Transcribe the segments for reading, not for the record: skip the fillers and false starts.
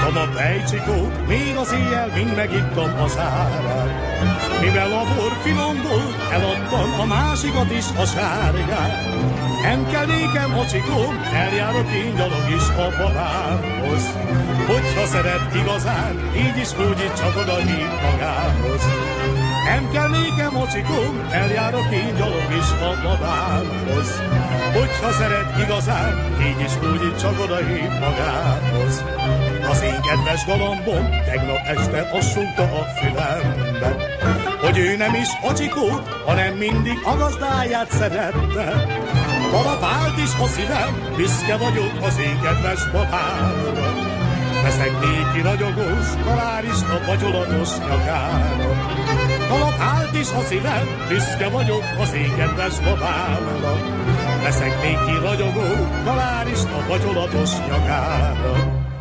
a pejcsikót, még az éjjel mind megittam az árát. Mivel a bor finom volt, eladtam a másikat is, a sárgát. Nem kell nékem a csikóm, eljárok én gyalog is a babámhoz. Hogyha szeret igazán, így is úgy itt csak oda hív magához. Nem kell nékem a csikóm, eljárok én gyalog is a babámhoz. Hogyha szeret igazán, így is úgy itt csak oda hív magához. Az én kedves galambom tegnap este azt súgta a fülembe, hogy ő nem is a csikót, hanem mindig a gazdáját szerette. Kalapált is a szívem, büszke vagyok az én kedves babámra. Veszek néki ragyogós, kalárista, patyolatos nyakára. Kalapált is a szívem, büszke vagyok az én kedves babámra. Veszek néki ragyogó, kalárista, patyolatos nyakára.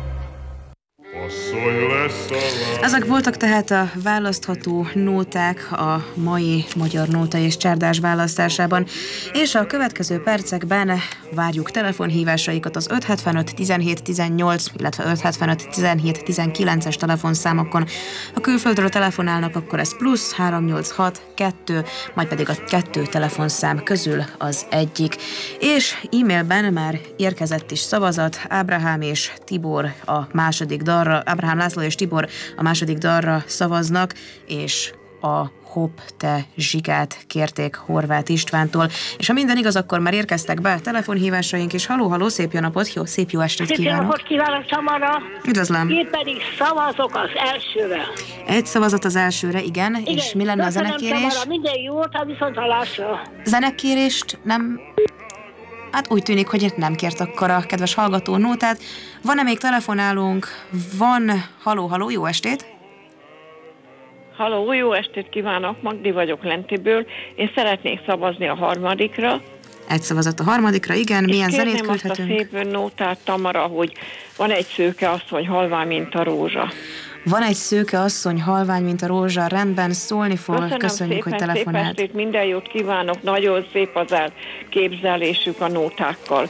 Ezek voltak tehát a választható nóták a mai Magyar Nóta és Csárdás választásában, és a következő percekben várjuk telefonhívásaikat az 575 17 18, illetve 575 17 19-es telefonszámokon. Ha külföldről telefonálnak, akkor ez plusz 386 2, majd pedig a 2 telefonszám közül az egyik. És e-mailben már érkezett is szavazat, Ábrahám és Tibor a második dalra, Ábrahám László és Tibor a második dalra szavaznak, és a Hopp te zsigát kérték Horváth Istvántól. És ha minden igaz, akkor már érkeztek be telefonhívásaink, és halló, szép jó napot, szép jó estét kívánok! Szép jó napot kívánok, Tamara! Üdvözlöm! Én pedig szavazok az elsőre. Egy szavazat az elsőre, igen. És mi lenne a zenekérés? Tamara, minden jót, a viszonthallásra. Zenekérést nem... Hát úgy tűnik, hogy nem kért akkor a kedves hallgató nótát. Van-e még telefonálunk? Van. Halló, jó estét! Halló, jó estét kívánok, Magdi vagyok Lentiből. Én szeretnék szavazni a harmadikra. Egy szavazat a harmadikra, igen. Milyen zenét küldhetünk? Azt a szép nótát, Tamara, hogy van egy szőke asszony, halvány, mint a rózsa. Van egy szőke asszony, halvány, mint a rózsa, rendben, szólni fog. Köszönjük, hogy telefonált. Szép estét, minden jót kívánok, nagyon szép az elképzelésük a nótákkal.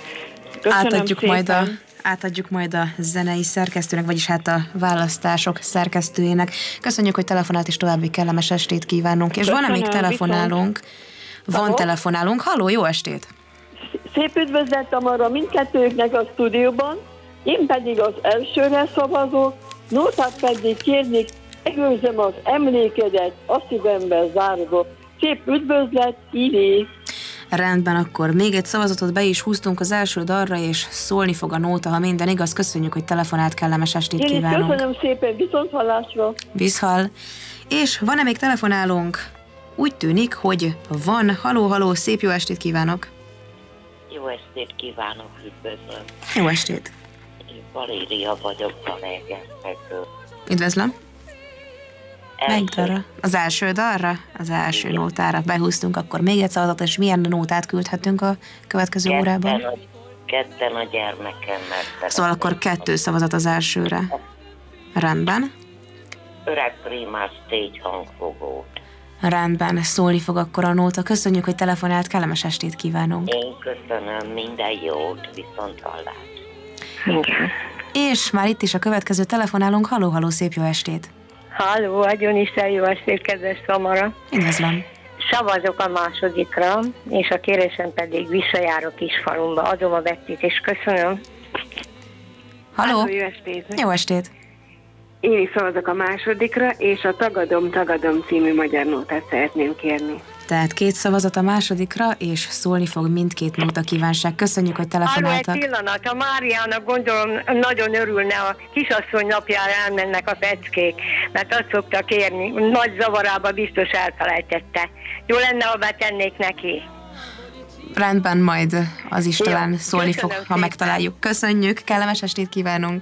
Átadjuk majd a zenei szerkesztőnek, vagyis hát a választások szerkesztőjének. Köszönjük, hogy telefonált, és további kellemes estét kívánunk. És van-e még telefonálunk? Van telefonálunk. Halló, jó estét! Szép üdvözlet, Tamara, mindkettőknek a stúdióban. Én pedig az elsőre szavazok, nótát pedig kérnék, megőrzem az emlékedet, a szívemben zárva. Szép üdvözlet, Ivi! Rendben, akkor még egy szavazatot be is húztunk az első dalra, és szólni fog a nóta, ha minden igaz. Köszönjük, hogy telefonált, kellemes estét kívánunk. Köszönöm szépen, viszonthallásra. Viszhal. És van-e még telefonálunk? Úgy tűnik, hogy van. Halló, szép jó estét kívánok. Jó estét kívánok, üdvözlöm. Jó estét. Én Valéria vagyok Zalaegerszegről. Üdvözlöm. Melyik dalra? Az első dalra? Az első nótára behúztunk, akkor még egy szavazatot, és milyen nótát küldhetünk a következő órában? Ketten a gyermekemmel. Szóval akkor 2 szavazat az elsőre. Rendben. Öreg primás stage hangfogót. Rendben, szólni fog akkor a nóta. Köszönjük, hogy telefonált, kellemes estét kívánunk. Én köszönöm, minden jót, viszonthallás. Igen. És már itt is a következő telefonálunk. Halló, szép jó estét. Halló, adjon Isten jó estét, kedves Tamara. Üdvözlöm. Szavazok a másodikra, és a kérésem pedig visszajárok Kisfalunba. Adom a betét, és köszönöm. Halló, jó estét. Jó estét. Én is szavazok a másodikra, és a Tagadom című magyar nótát szeretném kérni. Tehát 2 szavazat a másodikra, és szólni fog mindkét nóta kívánság. Köszönjük, hogy telefonáltak. Egy pillanat, a Máriának gondolom nagyon örülne, a kisasszony napjára elmennek a feckék, mert azt szokta kérni, nagy zavarába biztos elfelejtette. Jó lenne, ha betennék neki. Rendben, majd az is talán szólni fog, ha szépen megtaláljuk. Köszönjük, kellemes estét kívánunk.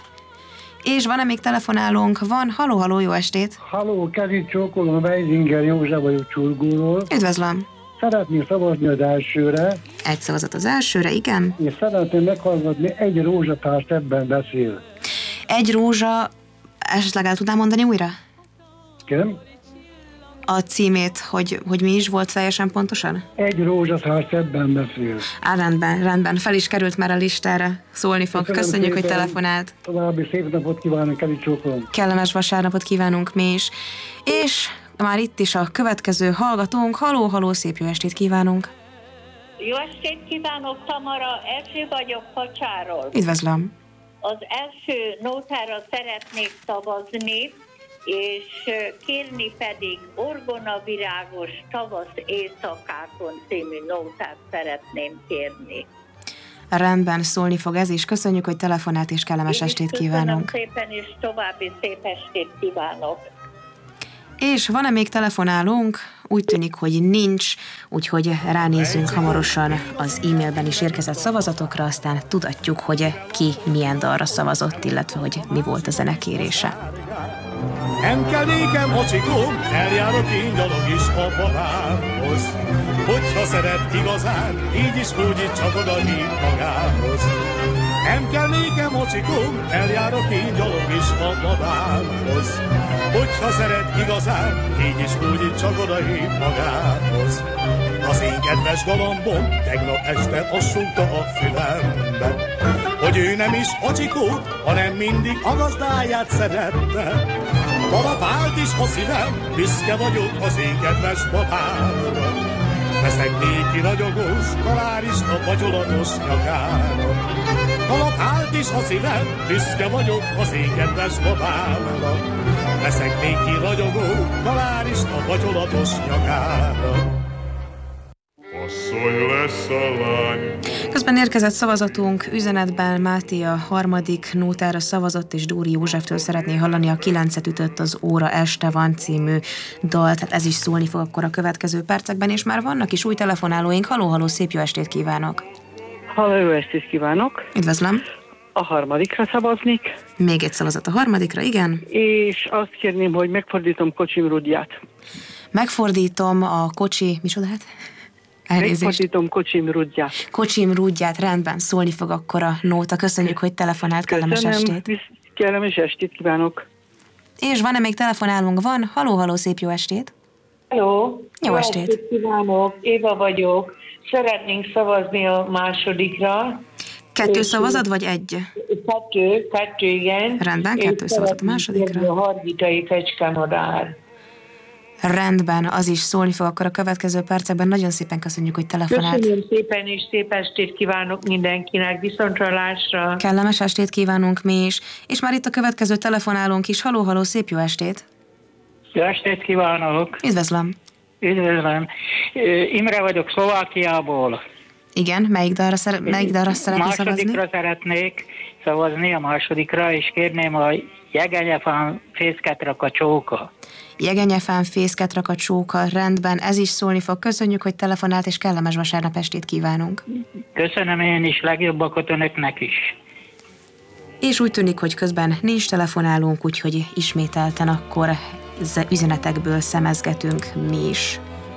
És van-e még telefonálónk? Van. Halló, jó estét. Halló, kezit csókolom, Weisinger József vagyok Csurgóról. Üdvözlöm. Szeretném szavazni az elsőre. Egy szavazat az elsőre, igen. És szeretném meghallgatni, egy rózsatárs ebben beszél. Egy rózsa, esetleg el tudnám mondani újra? Kérem? a címét, hogy mi is volt teljesen pontosan? Egy rózsaszál szebben beszél. Rendben. Fel is került már a listára. Szólni fog. Köszönjük, hogy telefonált. További szép napot kívánok, Eli csókolom. Kellemes vasárnapot kívánunk mi is. És már itt is a következő hallgatónk. Haló, szép jó estét kívánunk. Jó estét kívánok, Tamara, Erzsi vagyok Pacsáról. Üdvözlöm. Az első nótára szeretnék szavazni, és kérni pedig Orgonavirágos tavasz éjszakákon című nótát szeretném kérni. Rendben, szólni fog ez is. Köszönjük, hogy telefonált, és kellemes estét kívánunk. Köszönöm szépen, és további szép estét kívánok. És van-e még telefonálónk? Úgy tűnik, hogy nincs, úgyhogy ránézzünk hamarosan az e-mailben is érkezett szavazatokra, aztán tudatjuk, hogy ki milyen dalra szavazott, illetve hogy mi volt a zenekérése. Nem kell nékem ocsikóm, eljárok én gyalog is a babámhoz. Hogyha szeret igazán, így is úgy is csak oda hív magához. Nem kell nékem ocsikóm, eljárok én gyalog is a babámhoz. Hogyha szeret igazán, így is úgy is csak oda hív magához. Az én kedves galambom tegnap este azt súgta a fülembe, hogy ő nem is ocsikó, hanem mindig a gazdáját szerette. Balapált is a szívem, büszke vagyok az én kedves babámra. Veszek néki ragyogós, kalárista, patyolatos nyakára. Balapált is a szívem, büszke vagyok az én kedves babámra. Veszek néki ragyogó, kalárista, patyolatos nyakára. Asszony lesz a lány. Közben érkezett szavazatunk üzenetben. Máté a harmadik nótára szavazott, és Dóri Józseftől szeretné hallani a 9-et ütött az óra, este van című dalt. Tehát ez is szólni fog akkor a következő percekben, és már vannak is új telefonálóink. Haló, szép jó estét kívánok! Halló, jó estét kívánok! Üdvözlöm! A harmadikra szavaznék. Még egy szavazat a harmadikra, igen. És azt kérném, hogy megfordítom Kocsim Rudját. Megfordítom a kocsi... Micsodát? Megfordítom Kocsim Rudját. Kocsim Rudját, rendben, szólni fog akkor a nóta. Köszönjük, hogy telefonált, kellemes estét. Kellemes estét kívánok. És van-e még telefonálunk? Van. Haló, szép jó estét. Hello. Jó estét Kívánok, Éva vagyok. Szeretnénk szavazni a másodikra. 2 szavazat, vagy 1? 2, igen. Rendben, 2 szavazat a másodikra. A Hargitai Kecskemadár. Rendben, az is szólni fog akkor a következő percekben. Nagyon szépen köszönjük, hogy telefonált. Köszönöm szépen, és szép estét kívánok mindenkinek, viszontlátásra. Kellemes estét kívánunk mi is. És már itt a következő telefonálónk is. Haló, szép jó estét. Jó estét kívánok. Üdvözlöm. Üdvözlöm. Imre vagyok Szlovákiából. Igen, melyik dalra szeretné szavazni? Másodikra szeretnék szavazni, a másodikra, és kérném a Jegenyefán fészket rak a csóka. Jegenyefán fészket rak a csóka, rendben, ez is szólni fog. Köszönjük, hogy telefonált, és kellemes vasárnap estét kívánunk. Köszönöm én is, legjobbakat önöknek is. És úgy tűnik, hogy közben nincs telefonálónk, úgyhogy ismételten akkor üzenetekből szemezgetünk mi is.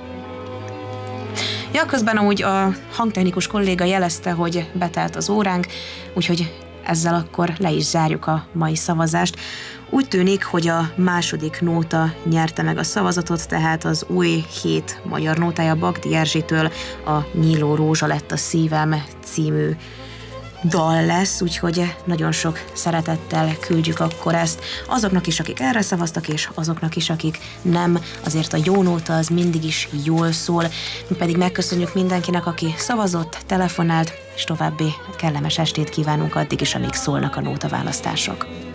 Ja, közben amúgy a hangtechnikus kolléga jelezte, hogy betelt az óránk, úgyhogy ezzel akkor le is zárjuk a mai szavazást. Úgy tűnik, hogy a második nóta nyerte meg a szavazatot, tehát az új hét magyar nótája Bagdi Erzsitől a Nyíló rózsa lett a szívem című dal lesz, úgyhogy nagyon sok szeretettel küldjük akkor ezt azoknak is, akik erre szavaztak, és azoknak is, akik nem. Azért a jó nóta az mindig is jól szól. Mi pedig megköszönjük mindenkinek, aki szavazott, telefonált, és további kellemes estét kívánunk addig is, amíg szólnak a nótaválasztások.